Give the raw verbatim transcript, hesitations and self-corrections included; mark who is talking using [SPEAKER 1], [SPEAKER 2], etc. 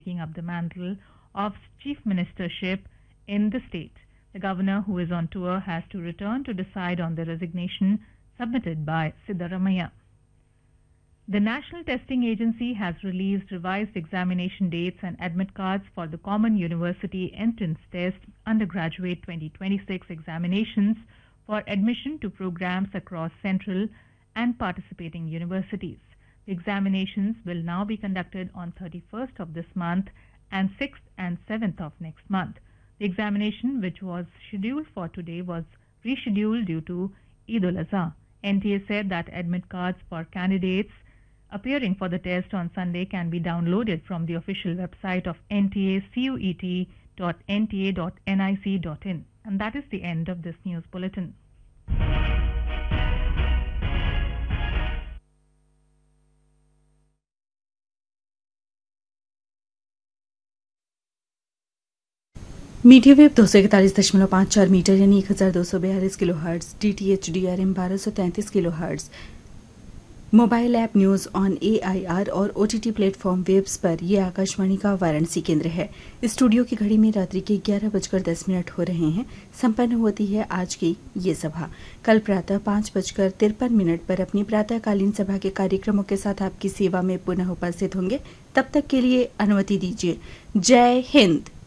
[SPEAKER 1] taking up the mantle of chief ministership in the state. The governor, who is on tour, has to return to decide on the resignation submitted by Siddaramaiah. The National Testing Agency has released revised examination dates and admit cards for the Common University Entrance Test Undergraduate twenty twenty-six examinations for admission to programs across central and participating universities. The examinations will now be conducted on thirty-first of this month and sixth and seventh of next month. The examination, which was scheduled for today, was rescheduled due to Eid ul-Azha. N T A said that admit cards for candidates appearing for the test on Sunday can be downloaded from the official website of N T A cuet dot N T A dot N I C dot in. And that is the end of this news bulletin.
[SPEAKER 2] Medium wave दो सौ इकतालीस दशमलव पाँच चार metre यानी एक हजार दो सौ बयालीस kilo hertz, D T H D R M बारह सौ तैंतीस kilo hertz, mobile app news on A I R और O T T platform webs पर यह आकाशवाणी का वाराणसी केंद्र है। स्टूडियो की घड़ी में रात्रि के ग्यारह बजकर दस मिनट हो रहे हैं। संपन्न होती है आज की ये सभा। कल प्रातः पाँच बजकर तिरपन मिनट पर अपनी प्रातःकालीन सभा के कार्यक्रमों के साथ आपकी सेवा में पुनः उपस्थित होंगे। तब तक के लिए अनुमति दीजिए। जय हिंद।